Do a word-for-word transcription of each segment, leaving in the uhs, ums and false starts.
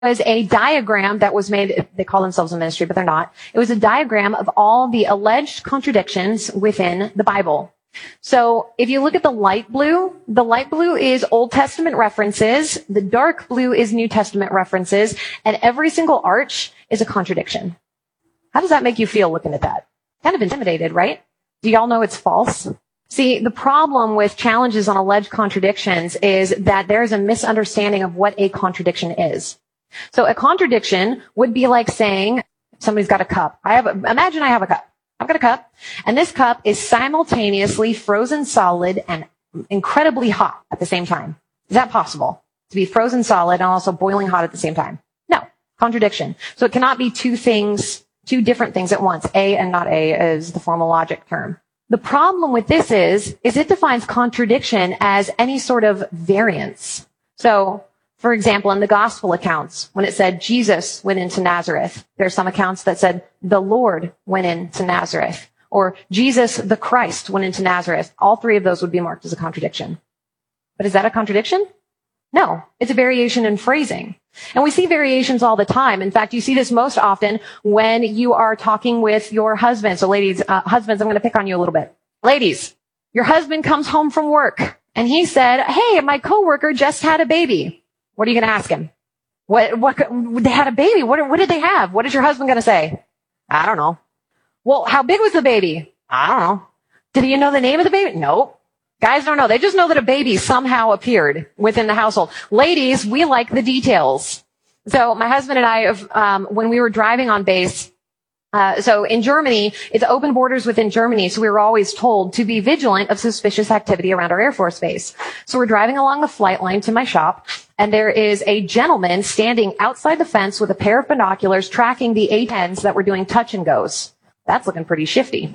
was a diagram that was made, they call themselves a ministry, but they're not. It was a diagram of all the alleged contradictions within the Bible. So if you look at the light blue, the light blue is Old Testament references, the dark blue is New Testament references, and every single arch is a contradiction. How does that make you feel looking at that? Kind of intimidated, right? Do y'all know it's false? See, the problem with challenges on alleged contradictions is that there's a misunderstanding of what a contradiction is. So a contradiction would be like saying somebody's got a cup. I have, a, imagine I have a cup. I've got a cup, and this cup is simultaneously frozen solid and incredibly hot at the same time. Is that possible? To be frozen solid and also boiling hot at the same time? No. Contradiction. So it cannot be two things, two different things at once. A and not A is the formal logic term. The problem with this is, is it defines contradiction as any sort of variance. So, for example, in the gospel accounts, when it said Jesus went into Nazareth, there are some accounts that said the Lord went into Nazareth, or Jesus the Christ went into Nazareth. All three of those would be marked as a contradiction. But is that a contradiction? No, it's a variation in phrasing. And we see variations all the time. In fact, you see this most often when you are talking with your husband. So ladies, uh, husbands, I'm going to pick on you a little bit. Ladies, your husband comes home from work and he said, hey, my coworker just had a baby. What are you going to ask him? What, what, they had a baby. What, what did they have? What is your husband going to say? I don't know. Well, how big was the baby? I don't know. Did you know the name of the baby? Nope. Guys don't know. They just know that a baby somehow appeared within the household. Ladies, we like the details. So my husband and I, have, um, when we were driving on base, Uh, so in Germany, it's open borders within Germany, so we were always told to be vigilant of suspicious activity around our Air Force base. So we're driving along the flight line to my shop, and there is a gentleman standing outside the fence with a pair of binoculars tracking the A tens that were doing touch and goes. That's looking pretty shifty.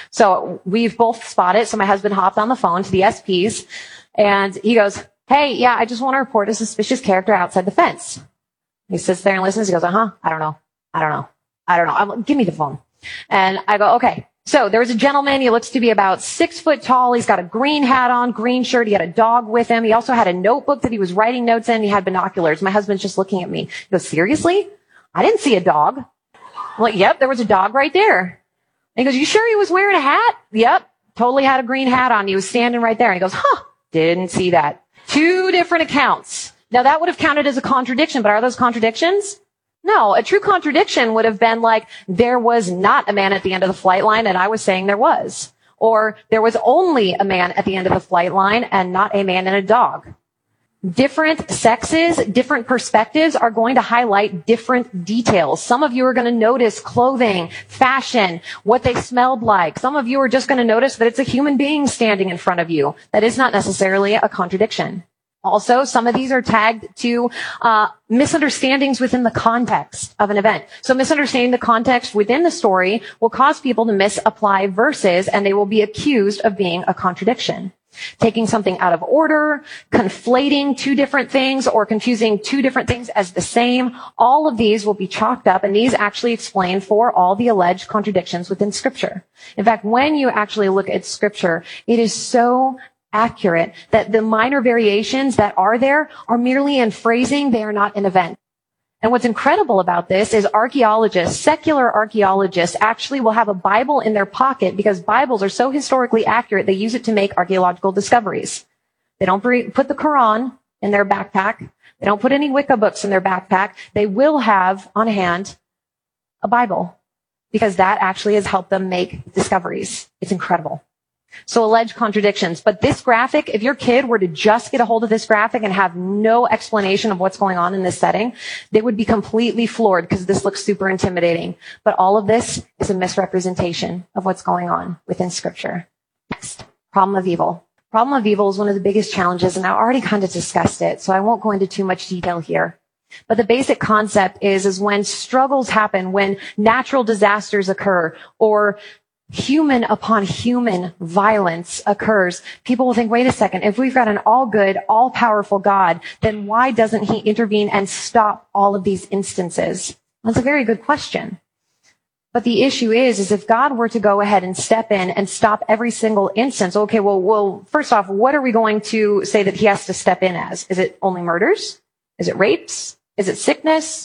So we've both spotted, so my husband hopped on the phone to the S Ps, and he goes, hey, yeah, I just want to report a suspicious character outside the fence. He sits there and listens. He goes, uh-huh, I don't know. I don't know. I don't know. I'm, give me the phone. And I go, okay. So there was a gentleman. He looks to be about six foot tall. He's got a green hat on, green shirt. He had a dog with him. He also had a notebook that he was writing notes in. He had binoculars. My husband's just looking at me. He goes, seriously? I didn't see a dog. I'm like, yep, there was a dog right there. And he goes, you sure he was wearing a hat? Yep, totally had a green hat on. He was standing right there. And he goes, huh, didn't see that. Two different accounts. Now that would have counted as a contradiction, but are those contradictions? No, a true contradiction would have been like, there was not a man at the end of the flight line and I was saying there was. Or there was only a man at the end of the flight line and not a man and a dog. Different sexes, different perspectives are going to highlight different details. Some of you are going to notice clothing, fashion, what they smelled like. Some of you are just going to notice that it's a human being standing in front of you. That is not necessarily a contradiction. Also, some of these are tagged to uh misunderstandings within the context of an event. So misunderstanding the context within the story will cause people to misapply verses, and they will be accused of being a contradiction. Taking something out of order, conflating two different things, or confusing two different things as the same. All of these will be chalked up, and these actually explain for all the alleged contradictions within Scripture. In fact, when you actually look at Scripture, it is so accurate that the minor variations that are there are merely in phrasing. They are not in event. And what's incredible about this is archaeologists, secular archaeologists, actually will have a Bible in their pocket because Bibles are so historically accurate, they use it to make archaeological discoveries. They don't put the Quran in their backpack. They don't put any Wicca books in their backpack. They will have on hand a Bible because that actually has helped them make discoveries. It's incredible. So alleged contradictions. But this graphic, if your kid were to just get a hold of this graphic and have no explanation of what's going on in this setting, they would be completely floored because this looks super intimidating. But all of this is a misrepresentation of what's going on within Scripture. Next, problem of evil. Problem of evil is one of the biggest challenges, and I already kind of discussed it, so I won't go into too much detail here. But the basic concept is, is when struggles happen, when natural disasters occur, or human upon human violence occurs, people will think, wait a second, if we've got an all good, all powerful God, then why doesn't he intervene and stop all of these instances? That's a very good question. But the issue is, is if God were to go ahead and step in and stop every single instance, okay, well, well, first off, what are we going to say that he has to step in as? Is it only murders? Is it rapes? Is it sickness?